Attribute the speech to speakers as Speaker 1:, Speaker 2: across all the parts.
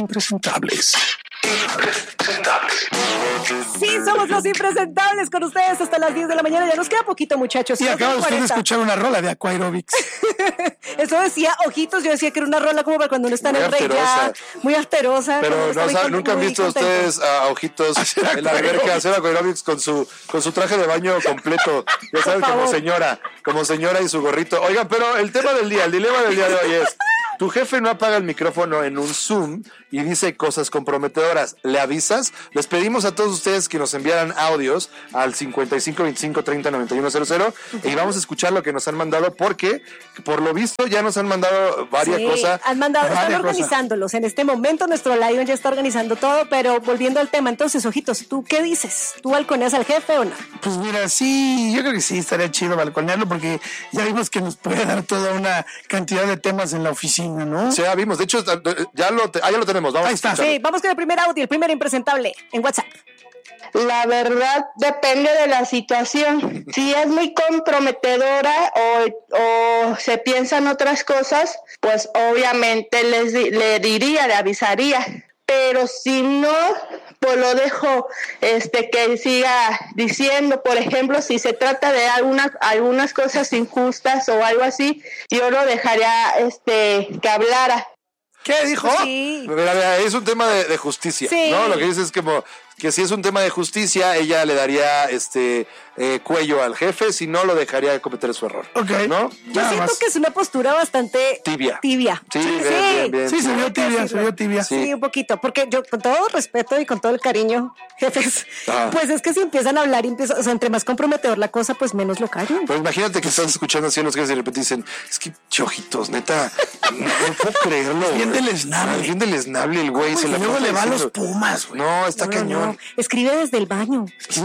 Speaker 1: Impresentables.
Speaker 2: Sí, somos los impresentables con ustedes hasta las 10 de la mañana. Ya nos queda poquito, muchachos.
Speaker 1: Y acaba usted de escuchar una rola de Aquaerobics.
Speaker 2: Eso decía Ojitos, yo decía que era una rola como para cuando uno está en el rey ya, muy afterosa.
Speaker 3: Pero nunca han visto ustedes a Ojitos en la alberca hacer Aquaerobics con su traje de baño completo. Ya saben, como señora y su gorrito. Oigan, pero el dilema del día de hoy es: tu jefe no apaga el micrófono en un Zoom y dice cosas comprometedoras. ¿Le avisas? Les pedimos a todos ustedes que nos enviaran audios al 55 25 30 91 00 y vamos a escuchar lo que nos han mandado, porque por lo visto ya nos han mandado varias cosas.
Speaker 2: Están organizándolos. En este momento nuestro Lion ya está organizando todo, pero volviendo al tema, entonces, Ojitos, ¿tú qué dices? ¿Tú balconeas al jefe o no?
Speaker 1: Pues mira, sí, yo creo que sí estaría chido balconearlo, porque ya vimos que nos puede dar toda una cantidad de temas en la oficina, ¿no?
Speaker 3: Sí, ya vimos. De hecho, ya lo tenemos. Vamos.
Speaker 1: Ahí está.
Speaker 2: Sí, vamos con el primer audio, el primer impresentable en WhatsApp.
Speaker 4: La verdad depende de la situación. Si es muy comprometedora o se piensan otras cosas, pues obviamente le avisaría. Pero si no, pues lo dejo que siga diciendo. Por ejemplo, si se trata de algunas cosas injustas o algo así, yo lo dejaría que hablara.
Speaker 1: ¿Qué dijo?
Speaker 2: Sí.
Speaker 3: Es un tema de justicia,
Speaker 2: sí.
Speaker 3: ¿no? Lo que dice es como que si es un tema de justicia, ella le daría cuello al jefe, si no lo dejaría cometer su error.
Speaker 1: Ok.
Speaker 3: ¿No?
Speaker 2: Yo siento que es una postura bastante
Speaker 3: tibia.
Speaker 2: Sí,
Speaker 3: Bien.
Speaker 1: Sí, se vio tibia.
Speaker 2: Sí, un poquito, porque yo, con todo respeto y con todo el cariño, jefes, pues es que si empiezan a hablar, entre más comprometedor la cosa, pues menos lo callan.
Speaker 3: Pues imagínate que estás escuchando así a los jefes y de repente dicen, es que Ojitos, neta, no puedo creerlo.
Speaker 1: Bien deleznable
Speaker 3: el güey.
Speaker 1: Luego le va a los Pumas, güey.
Speaker 3: No, está cañón.
Speaker 2: No. Escribe desde el baño.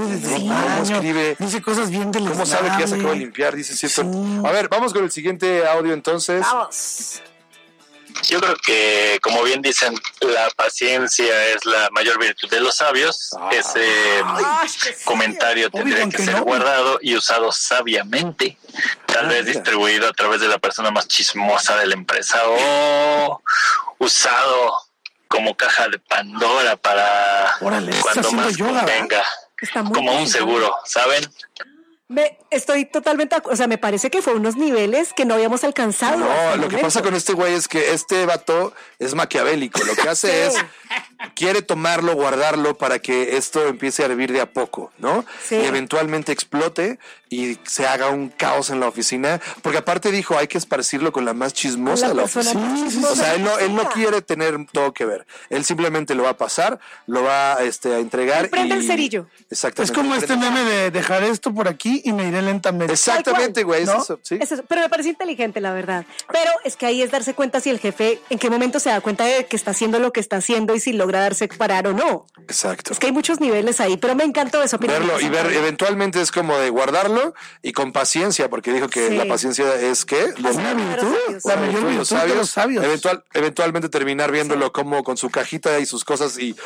Speaker 1: Dice cosas bien deleznables.
Speaker 3: ¿Cómo sabe que ya se acaba de limpiar? Dice, ¿cierto? Sí. A ver, vamos con el siguiente audio entonces.
Speaker 2: Vamos.
Speaker 5: Yo creo que, como bien dicen, la paciencia es la mayor virtud de los sabios. Ese comentario tendría que ser guardado y usado sabiamente. Tal vez distribuido a través de la persona más chismosa de la empresa o usado como caja de Pandora para cuando más convenga, como un seguro, ¿saben?
Speaker 2: Estoy totalmente, me parece que fue unos niveles que no habíamos alcanzado.
Speaker 3: No, lo que pasa con este güey es que este vato es maquiavélico. Lo que hace es, quiere tomarlo, guardarlo para que esto empiece a hervir de a poco, ¿no? Sí. Y eventualmente explote y se haga un caos en la oficina, porque aparte dijo, hay que esparcirlo con la más chismosa de la oficina. O sea, él no quiere tener todo que ver. Él simplemente lo va a pasar, lo va a entregar.
Speaker 2: Prende el cerillo.
Speaker 3: Exactamente.
Speaker 1: Es como este meme de dejar esto por aquí y me iré lentamente.
Speaker 3: Exactamente, güey, ¿no? Es eso.
Speaker 2: Pero me parece inteligente, la verdad. Pero es que ahí es darse cuenta si el jefe, en qué momento se da cuenta de que está haciendo lo que está haciendo y si logra darse parar o no.
Speaker 3: Exacto.
Speaker 2: Es que hay muchos niveles ahí, pero me encantó eso.
Speaker 3: Verlo y ver, eventualmente es como de guardarlo y con paciencia, porque dijo que la paciencia es ¿qué?
Speaker 1: La mayor virtud de los sabios.
Speaker 3: Eventualmente terminar viéndolo como con su cajita y sus cosas y...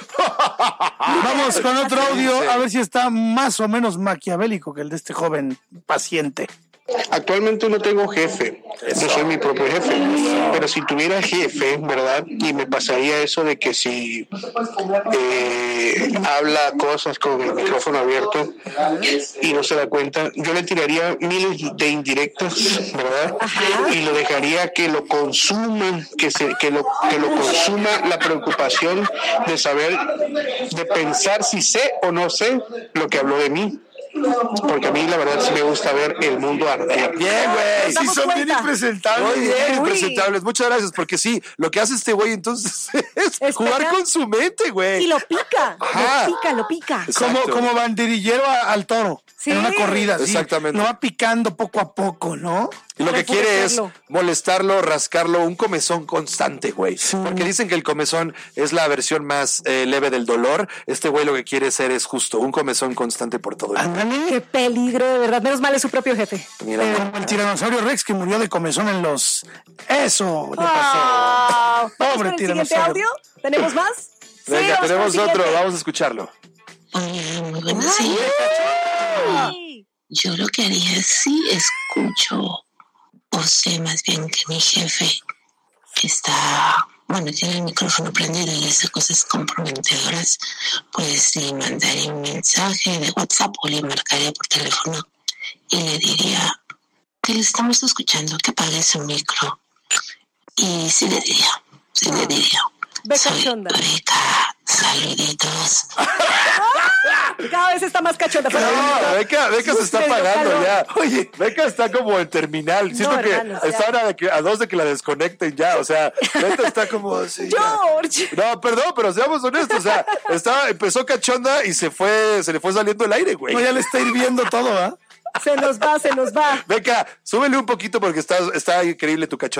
Speaker 1: Vamos con otro audio, a ver si está más o menos maquiavélico que el de este joven paciente.
Speaker 6: Actualmente no tengo jefe, no soy mi propio jefe, pero si tuviera jefe, ¿verdad? Y me pasaría eso de que si habla cosas con el micrófono abierto y no se da cuenta, yo le tiraría miles de indirectas, ¿verdad? Y lo dejaría que lo consuman, que lo consuma la preocupación de saber, de pensar si sé o no sé lo que habló de mí. Porque a mí la verdad sí me gusta ver el mundo arder.
Speaker 3: Bien, güey.
Speaker 1: Sí, son bien impresentables.
Speaker 3: Muy bien, impresentables. Muchas gracias, porque sí, lo que hace este güey entonces es jugar con su mente, güey.
Speaker 2: Y lo pica. Lo pica.
Speaker 1: Como banderillero al toro. Sí. En una corrida.
Speaker 3: Exactamente.
Speaker 1: Lo va picando poco a poco, ¿no?
Speaker 3: Y lo que quiere es molestarlo, rascarlo, un comezón constante, güey. Sí. Porque dicen que el comezón es la versión más leve del dolor. Este güey lo que quiere hacer es justo un comezón constante por todo el mundo.
Speaker 2: Qué peligro, de verdad. Menos mal es su propio jefe.
Speaker 1: Mira, como el tiranosaurio Rex que murió de comezón en los... Eso le pasó. Pobre tiranosaurio.
Speaker 2: ¿Siguiente audio? ¿Tenemos más?
Speaker 3: Venga, tenemos otro. Vamos a escucharlo.
Speaker 7: Muy buenos días. Yo lo que haría es si escucho, o sé más bien que mi jefe está bueno, tiene el micrófono prendido y dice cosas comprometedoras, pues le mandaría un mensaje de WhatsApp o le marcaría por teléfono y le diría que le estamos escuchando, que apague su micro. Y sí le diría.
Speaker 2: Beca
Speaker 7: Soy
Speaker 2: chonda.
Speaker 7: Beca, saluditos.
Speaker 2: Cada vez está más cachonda. Pero
Speaker 3: No, Beca se está apagando ya. Oye, Beca está como en terminal. Siento que están a dos de que la desconecten ya. O sea, Beca está como así.
Speaker 2: George.
Speaker 3: No, perdón, pero seamos honestos. O sea, empezó cachonda y se le fue saliendo el aire, güey.
Speaker 1: No, ya le está hirviendo todo, ¿ah?
Speaker 2: Se nos va.
Speaker 3: Beca, súbele un poquito porque está increíble tu cachonda.